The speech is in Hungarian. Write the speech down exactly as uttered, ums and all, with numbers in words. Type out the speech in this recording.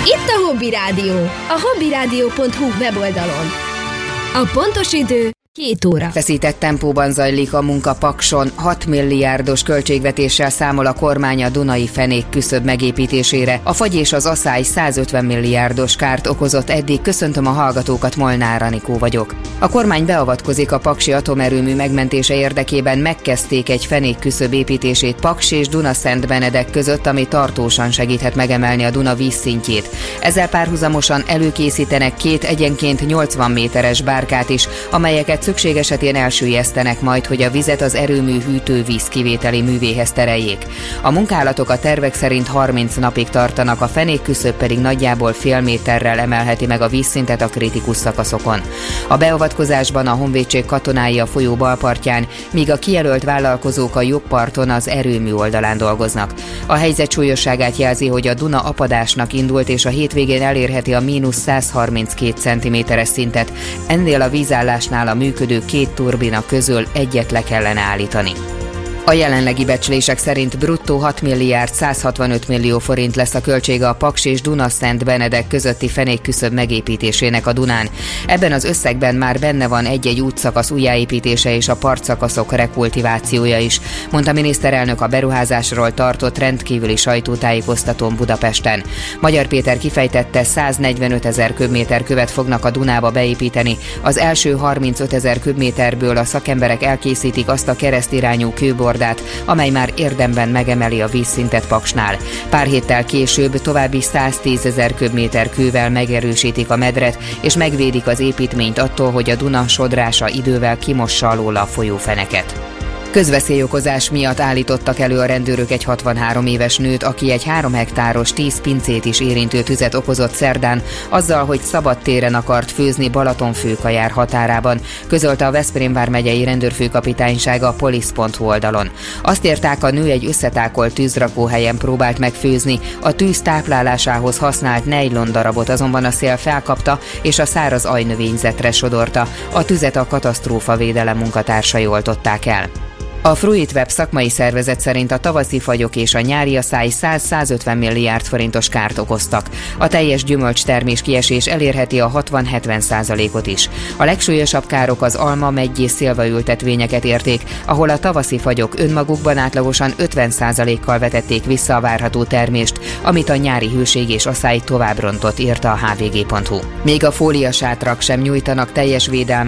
Itt a Hobby Rádió, a hobby rádió pont hu weboldalon. A pontos idő két óra. Feszített tempóban zajlik a munka Pakson, hat milliárdos költségvetéssel számol a kormány a Dunai fenék küszöb megépítésére. A fagy és az aszály százötven milliárdos kárt okozott eddig. Köszöntöm a hallgatókat, Molnár Anikó vagyok. A kormány beavatkozik a paksi atomerőmű megmentése érdekében. Megkezdték egy fenék küszöb építését Paks és Dunaszentbenedek között, ami tartósan segíthet megemelni a Duna vízszintjét. Ezzel párhuzamosan előkészítenek két egyenként nyolcvan méteres bárkát is, amelyeket szükség esetén elsüllyesztenek majd, hogy a vizet az erőmű hűtővíz kivételi művéhez tereljék. A munkálatok a tervek szerint harminc napig tartanak, a fenékküszöb pedig nagyjából fél méterrel emelheti meg a vízszintet a kritikus szakaszokon. A beavatkozásban a honvédség katonái a folyó balpartján, míg a kijelölt vállalkozók a jobb parton az erőmű oldalán dolgoznak. A helyzet súlyosságát jelzi, hogy a Duna apadásnak indult, és a hétvégén elérheti a mínusz százharminckét centiméteres szintet. Ennél a vízállásnál a működő két turbina közül egyet le kellene állítani. A jelenlegi becslések szerint bruttó hat milliárd százhatvanöt millió forint lesz a költsége a Paks és Dunaszentbenedek közötti fenékküszöb megépítésének a Dunán. Ebben az összegben már benne van egy-egy útszakasz újjáépítése és a partszakaszok rekultivációja is, mondta miniszterelnök a beruházásról tartott rendkívüli sajtótájékoztatón Budapesten. Magyar Péter kifejtette, száznegyvenötezer köbméter követ fognak a Dunába beépíteni. Az első harmincötezer köbméterből a szakemberek elkészítik azt a keresztirányú kőbor, amely már érdemben megemeli a vízszintet Paksnál. Pár héttel később további száztízezer köbméter kővel megerősítik a medret, és megvédik az építményt attól, hogy a Duna sodrása idővel kimossa alól a folyófeneket. Közveszélyokozás miatt állítottak elő a rendőrök egy hatvanhárom éves nőt, aki egy három hektáros tíz pincét is érintő tüzet okozott szerdán, azzal, hogy szabadtéren akart főzni Balatonfőkajár határában, közölte a Veszprém vármegyei rendőrfőkapitányság a polisz pont hu oldalon. Azt írták, a nő egy összetákolt tűzrakóhelyen próbált megfőzni, a tűz táplálásához használt nejlon darabot azonban a szél felkapta és a száraz ajnövényzetre sodorta. A tüzet a katasztrófavédelem munkatársai oltották el. A Fruit Web szakmai szervezet szerint a tavaszi fagyok és a nyári aszály száz-százötven milliárd forintos kárt okoztak. A teljes gyümölcstermés kiesés elérheti a hatvan-hetven százalékot is. A legsúlyosabb károk az alma, meggy és szilvaültetvényeket érték, ahol a tavaszi fagyok önmagukban átlagosan ötven százalékkal vetették vissza a várható termést, amit a nyári hőség és aszály tovább rontott, írta a há vé gé pont hu. Még a fóliasátrak sem nyújtanak teljes védelmet